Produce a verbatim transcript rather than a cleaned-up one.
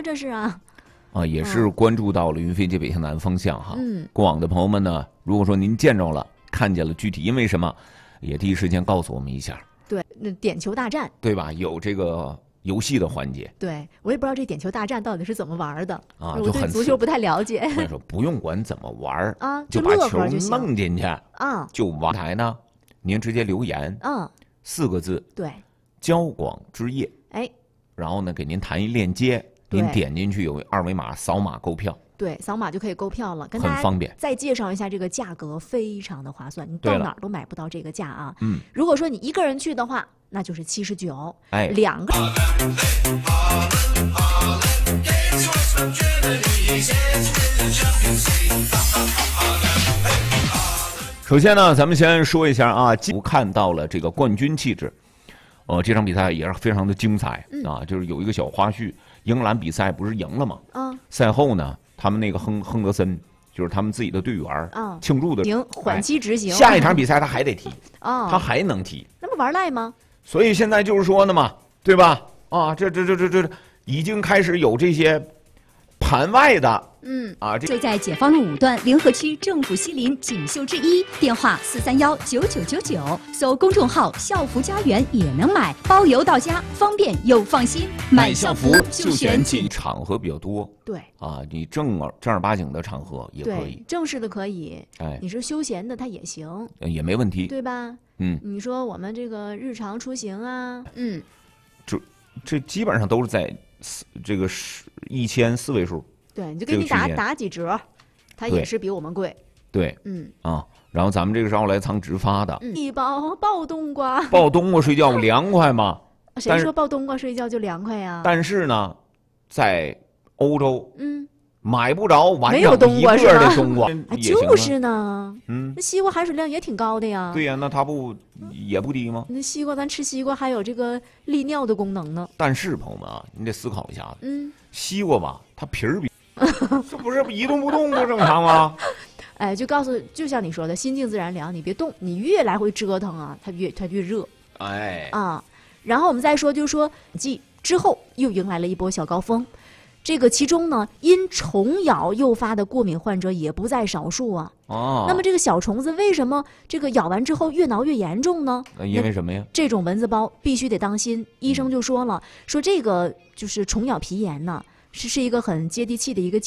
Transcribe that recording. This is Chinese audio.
这是啊。 啊，也是关注到了云飞街北向南方向哈。 嗯， 过往的朋友们呢，如果说您见着了、看见了，具体因为什么，也第一时间告诉我们一下。 对，那点球大战， 对吧？有这个游戏的环节。 对，我也不知道这点球大战到底是怎么玩的啊， 我对足球不太了解。 我说不用管怎么玩啊， 就把球弄进去啊， 就完。台呢，您直接留言， 嗯， 四个字， 对， 交广之夜， 哎， 然后呢，给您弹一链接。您点进去有二维码，扫码购票。 对，扫码就可以购票了，跟大很方便。 再介绍一下这个价格，非常的划算，你到哪儿都买不到这个价啊。 嗯， 如果说你一个人去的话，那就是七十九。 哎， 两个。 首先呢，咱们先说一下啊，看到了这个冠军气质。呃，这场比赛也是非常的精彩、 嗯、 啊！就是有一个小花絮，英格兰比赛不是赢了吗？ 嗯。 赛后呢，他们那个亨亨德森，就是他们自己的队员， 嗯， 庆祝的， 行，缓期执行、 哎。下一场比赛他还得踢， 啊、哦， 他还能踢， 那不玩赖吗？ 所以现在就是说呢嘛，对吧？啊，这这这这这已经开始有这些盘外的。 嗯啊，这就在解放路五段联合区政府西林锦绣之一，电话四三幺九九九九，搜公众号校服家园也能买，包邮到家，方便又放心。 买校服就选锦，场合比较多。 对啊，你正儿正儿八经的场合也可以， 正式的可以， 哎， 你是休闲的它也行， 也没问题， 对吧？ 嗯， 你说我们这个日常出行啊，嗯， 这这基本上都是在四这个是一千四位数。 对，你就给你打打几折，它也是比我们贵。 对， 嗯啊，然后咱们这个是奥莱仓直发的， 一包抱冬瓜， 抱冬瓜睡觉凉快吗？ 谁说抱冬瓜睡觉就凉快呀？ 但是呢，在欧洲， 嗯， 买不着完整没有冬瓜一个的冬瓜， 哎，就是呢， 嗯， 那西瓜含水量也挺高的呀。 对呀，那它不也不低吗？ 那西瓜咱吃西瓜还有这个利尿的功能呢。 但是朋友们啊，你得思考一下子， 嗯， 西瓜吧，它皮儿比。这不是一动不动不正常吗？ 哎，就告诉，就像你说的，心静自然凉，你别动，你越来回折腾啊，它越它越热。 哎啊，然后我们再说，就是说，继之后又迎来了一波小高峰，这个其中呢，因虫咬诱发的过敏患者也不在少数啊。 哦， 那么这个小虫子为什么这个咬完之后越挠越严重呢？ 因为什么呀？ 这种蚊子包必须得当心，医生就说了，说这个就是虫咬皮炎呢。是是一个很接地气的一个